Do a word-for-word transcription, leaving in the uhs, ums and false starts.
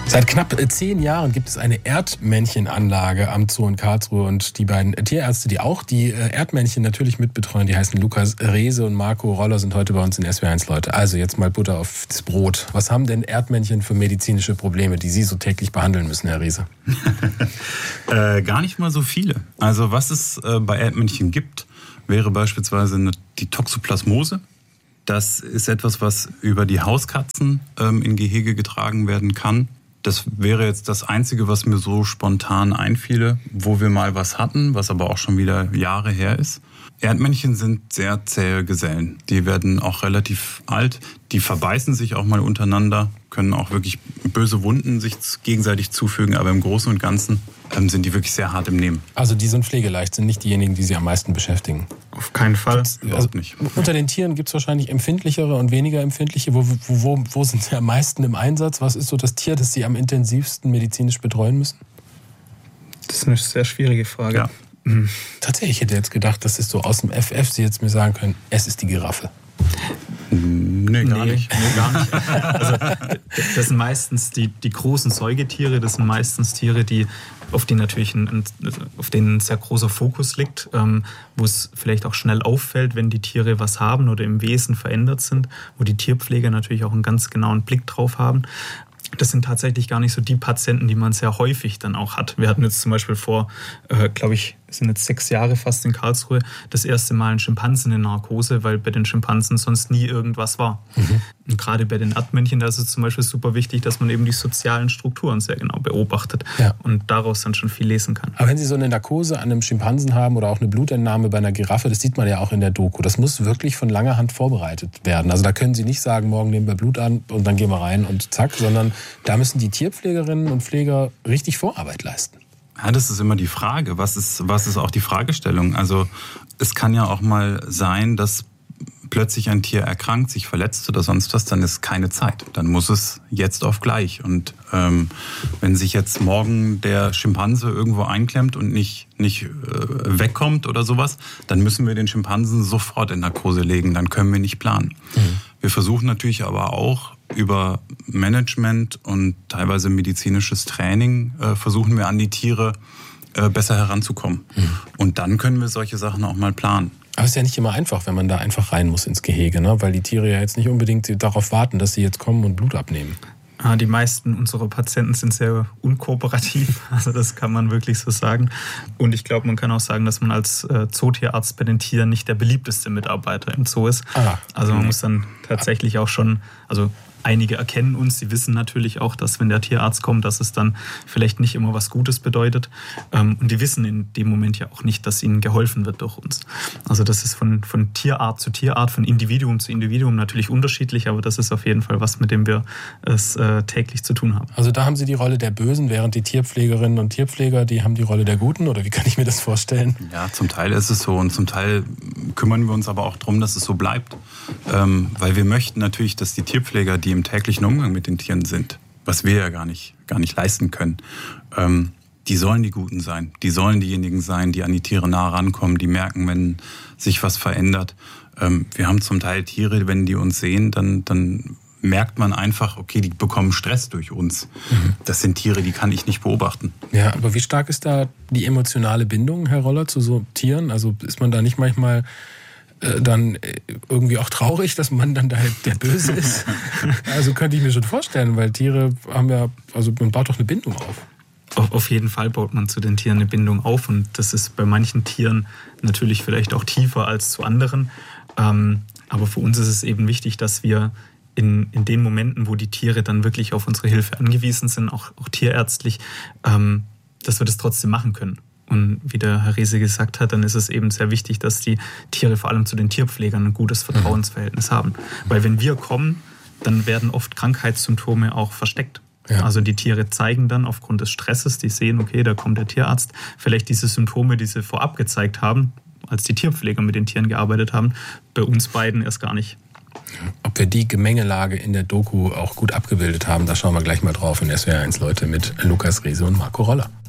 Seit knapp zehn Jahren gibt es eine Erdmännchenanlage am Zoo in Karlsruhe und die beiden Tierärzte, die auch die Erdmännchen natürlich mitbetreuen, die heißen Lukas Reese und Marco Roller, sind heute bei uns in S W eins, Leute. Also jetzt mal Butter aufs Brot. Was haben denn Erdmännchen für medizinische Probleme, die Sie so täglich behandeln müssen, Herr Reese? äh, gar nicht mal so viele. Also was es äh, bei Erdmännchen gibt, wäre beispielsweise eine, die Toxoplasmose. Das ist etwas, was über die Hauskatzen ähm, in Gehege getragen werden kann. Das wäre jetzt das Einzige, was mir so spontan einfiele, wo wir mal was hatten, was aber auch schon wieder Jahre her ist. Erdmännchen sind sehr zähe Gesellen. Die werden auch relativ alt. Die verbeißen sich auch mal untereinander, können auch wirklich böse Wunden sich gegenseitig zufügen. Aber im Großen und Ganzen ähm, sind die wirklich sehr hart im Nehmen. Also die sind pflegeleicht, sind nicht diejenigen, die Sie am meisten beschäftigen? Auf keinen Fall. Also, Überhaupt nicht. Unter den Tieren gibt es wahrscheinlich empfindlichere und weniger empfindliche. Wo, wo, wo sind sie am meisten im Einsatz? Was ist so das Tier, das Sie am intensivsten medizinisch betreuen müssen? Das ist eine sehr schwierige Frage. Ja. Mhm. Tatsächlich hätte ich jetzt gedacht, dass es so aus dem F F Sie jetzt mir sagen können, es ist die Giraffe. Nee, gar nee, nicht. Nee, gar nicht. Also, das sind meistens die, die großen Säugetiere, das sind meistens Tiere, die, auf, die natürlich ein, auf denen ein sehr großer Fokus liegt, ähm, wo es vielleicht auch schnell auffällt, wenn die Tiere was haben oder im Wesen verändert sind, wo die Tierpfleger natürlich auch einen ganz genauen Blick drauf haben. Das sind tatsächlich gar nicht so die Patienten, die man sehr häufig dann auch hat. Wir hatten jetzt zum Beispiel vor, äh, glaube ich, sind jetzt sechs Jahre fast in Karlsruhe, das erste Mal einen Schimpansen in Narkose, weil bei den Schimpansen sonst nie irgendwas war. Mhm. Und gerade bei den Erdmännchen, da ist es zum Beispiel super wichtig, dass man eben die sozialen Strukturen sehr genau beobachtet ja. und daraus dann schon viel lesen kann. Aber wenn Sie so eine Narkose an einem Schimpansen haben oder auch eine Blutentnahme bei einer Giraffe, das sieht man ja auch in der Doku, das muss wirklich von langer Hand vorbereitet werden. Also da können Sie nicht sagen, morgen nehmen wir Blut an und dann gehen wir rein und zack, sondern da müssen die Tierpflegerinnen und Pfleger richtig Vorarbeit leisten. Ja, das ist immer die Frage. Was ist, was ist auch die Fragestellung? Also es kann ja auch mal sein, dass plötzlich ein Tier erkrankt, sich verletzt oder sonst was, dann ist keine Zeit. Dann muss es jetzt auf gleich. Und ähm, wenn sich jetzt morgen der Schimpanse irgendwo einklemmt und nicht, nicht äh, wegkommt oder sowas, dann müssen wir den Schimpansen sofort in Narkose legen. Dann können wir nicht planen. Mhm. Wir versuchen natürlich aber auch über Management und teilweise medizinisches Training äh, versuchen wir an die Tiere äh, besser heranzukommen. Mhm. Und dann können wir solche Sachen auch mal planen. Aber es ist ja nicht immer einfach, wenn man da einfach rein muss ins Gehege, ne? Weil die Tiere ja jetzt nicht unbedingt darauf warten, dass sie jetzt kommen und Blut abnehmen. Die meisten unserer Patienten sind sehr unkooperativ, also das kann man wirklich so sagen. Und ich glaube, man kann auch sagen, dass man als Zootierarzt bei den Tieren nicht der beliebteste Mitarbeiter im Zoo ist. Ah, also man muss dann tatsächlich auch schon, also einige erkennen uns, sie wissen natürlich auch, dass wenn der Tierarzt kommt, dass es dann vielleicht nicht immer was Gutes bedeutet. Und die wissen in dem Moment ja auch nicht, dass ihnen geholfen wird durch uns. Also das ist von, von Tierart zu Tierart, von Individuum zu Individuum natürlich unterschiedlich, aber das ist auf jeden Fall was, mit dem wir es äh, täglich zu tun haben. Also da haben Sie die Rolle der Bösen, während die Tierpflegerinnen und Tierpfleger, die haben die Rolle der Guten, oder wie kann ich mir das vorstellen? Ja, zum Teil ist es so und zum Teil kümmern wir uns aber auch darum, dass es so bleibt. Ähm, weil wir möchten natürlich, dass die Tierpfleger, die im täglichen Umgang mit den Tieren sind, was wir ja gar nicht, gar nicht leisten können, ähm, die sollen die Guten sein. Die sollen diejenigen sein, die an die Tiere nah rankommen, die merken, wenn sich was verändert. Ähm, wir haben zum Teil Tiere, wenn die uns sehen, dann, dann merkt man einfach, okay, die bekommen Stress durch uns. Mhm. Das sind Tiere, die kann ich nicht beobachten. Ja, aber wie stark ist da die emotionale Bindung, Herr Roller, zu so Tieren? Also ist man da nicht manchmal dann irgendwie auch traurig, dass man dann da der Böse ist? Also könnte ich mir schon vorstellen, weil Tiere haben ja, also man baut doch eine Bindung auf. Auf jeden Fall baut man zu den Tieren eine Bindung auf und das ist bei manchen Tieren natürlich vielleicht auch tiefer als zu anderen. Aber für uns ist es eben wichtig, dass wir in, in den Momenten, wo die Tiere dann wirklich auf unsere Hilfe angewiesen sind, auch, auch tierärztlich, dass wir das trotzdem machen können. Und wie der Herr Reese gesagt hat, dann ist es eben sehr wichtig, dass die Tiere vor allem zu den Tierpflegern ein gutes Vertrauensverhältnis haben. Weil wenn wir kommen, dann werden oft Krankheitssymptome auch versteckt. Ja. Also die Tiere zeigen dann aufgrund des Stresses, die sehen, okay, da kommt der Tierarzt, vielleicht diese Symptome, die sie vorab gezeigt haben, als die Tierpfleger mit den Tieren gearbeitet haben, bei uns beiden erst gar nicht. Ob wir die Gemengelage in der Doku auch gut abgebildet haben, da schauen wir gleich mal drauf in S W R eins, Leute, mit Lukas Reese und Marco Roller.